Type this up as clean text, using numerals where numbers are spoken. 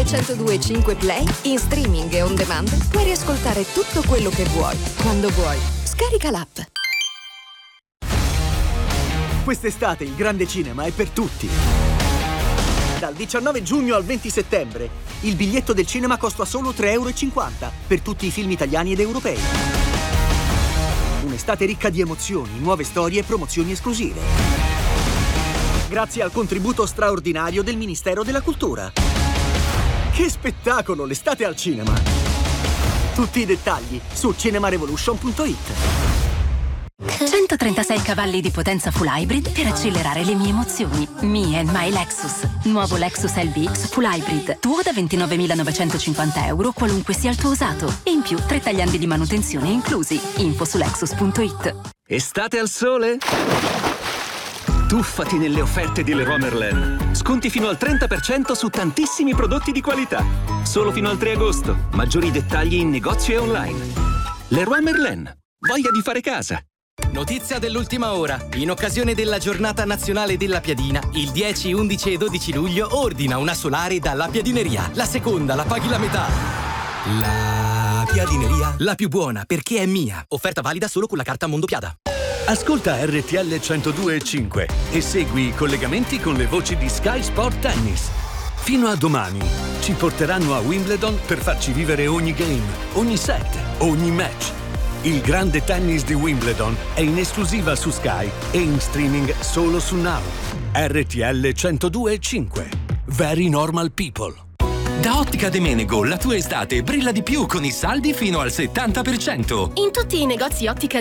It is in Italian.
102.5 Play, in streaming e on demand, puoi riascoltare tutto quello che vuoi, quando vuoi. Scarica l'app. Quest'estate il grande cinema è per tutti. Dal 19 giugno al 20 settembre, il biglietto del cinema costa solo 3,50 € per tutti i film italiani ed europei. Un'estate ricca di emozioni, nuove storie e promozioni esclusive. Grazie al contributo straordinario del Ministero della Cultura. Che spettacolo, l'estate al cinema! Tutti i dettagli su cinemarevolution.it. 136 cavalli di potenza full hybrid per accelerare le mie emozioni. Me and my Lexus. Nuovo Lexus LBX full hybrid. Tuo da 29.950 €, qualunque sia il tuo usato. E in più 3 tagliandi di manutenzione inclusi. Info su Lexus.it. Estate al sole? Tuffati nelle offerte di Leroy Merlin. Sconti fino al 30% su tantissimi prodotti di qualità. Solo fino al 3 agosto. Maggiori dettagli in negozio e online. Leroy Merlin. Voglia di fare casa. Notizia dell'ultima ora. In occasione della Giornata Nazionale della Piadina, il 10, 11 e 12 luglio ordina una solare dalla Piadineria. La seconda la paghi la metà. La Piadineria, la più buona perché è mia. Offerta valida solo con la carta Mondopiada. Ascolta RTL 102.5 e segui i collegamenti con le voci di Sky Sport Tennis. Fino a domani ci porteranno a Wimbledon per farci vivere ogni game, ogni set, ogni match. Il grande tennis di Wimbledon è in esclusiva su Sky e in streaming solo su Now. RTL 102.5. Very normal people. Da Ottica De Menego la tua estate brilla di più con i saldi fino al 70%. In tutti i negozi Ottica